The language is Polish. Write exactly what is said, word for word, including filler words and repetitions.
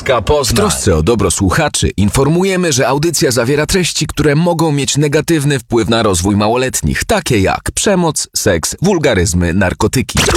Śląska W Poznań. trosce o dobro słuchaczy informujemy, że audycja zawiera treści, które mogą mieć negatywny wpływ na rozwój małoletnich, takie jak przemoc, seks, wulgaryzmy, narkotyki.